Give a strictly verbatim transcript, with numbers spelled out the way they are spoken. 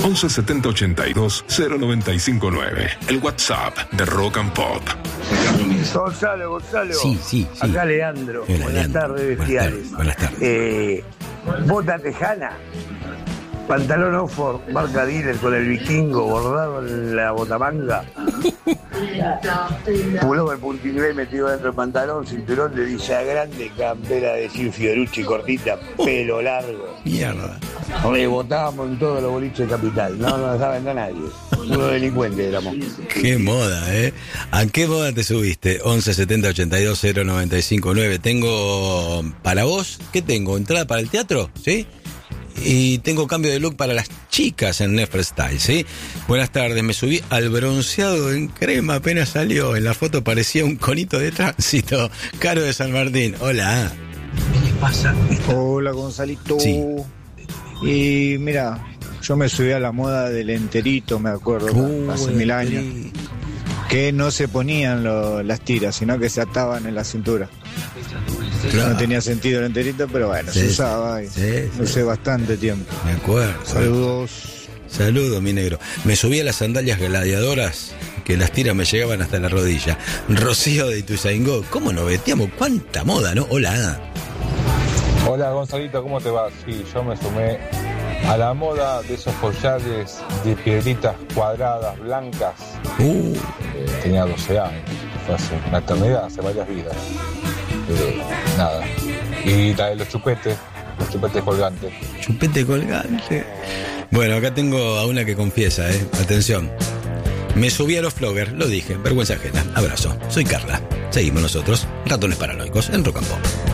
once setenta ochenta y dos cero noventa y cinco nueve. El WhatsApp de Rock and Pop. Gonzalo, Gonzalo. Sí, sí, sí. Acá Leandro. Hola, Buenas Leandro. tardes, bestiales. Buenas tardes. Eh, bota tejana, pantalón Oxford, marca dealer con el vikingo bordado en la botamanga. Pullover puntilvé metido dentro del pantalón, cinturón de Villa Grande, campera de Sin Fiorucci cortita, pelo largo. Mierda. Rebotábamos en todos los boliches de Capital, no nos dejaba entrar nadie. Unos delincuentes éramos. Qué moda, ¿eh? ¿A qué moda te subiste? once setenta ochenta y dos cero noventa y cinco nueve. Tengo para vos, ¿qué tengo? ¿Entrada para el teatro? ¿Sí? Y tengo cambio de look para las chicas en Neferstyle, ¿sí? Buenas tardes, me subí al bronceado en crema, apenas salió. En la foto parecía un conito de tránsito. Caro de San Martín, hola. ¿Qué les pasa? Hola, Gonzalito. Sí. Y mira, yo me subí a la moda del enterito, me acuerdo, Uh, hace mil años. sí. Que no se ponían lo- las tiras, sino que se ataban en la cintura. Claro. No tenía sentido el enterito, pero bueno, Sí, se usaba y sí, lo sí. usé bastante tiempo. Me acuerdo. Saludos. Saludos, mi negro. Me subí a las sandalias gladiadoras, que las tiras me llegaban hasta la rodilla. Rocío de Ituzaingó. ¿Cómo nos vestíamos? ¿Cuánta moda, no? Hola. Hola Gonzalito, ¿cómo te va? Sí, yo me sumé a la moda de esos collares de piedritas cuadradas, blancas. Uh, Eh, tenía doce años, fue hace una eternidad, hace varias vidas. Eh, nada. Y la de los chupetes, los chupetes colgantes. chupete colgante. Bueno, acá tengo a una que confiesa, ¿eh? Atención. Me subí a los floggers, lo dije, vergüenza ajena. Abrazo. Soy Carla. Seguimos nosotros, ratones paranoicos, en Rock and Pop.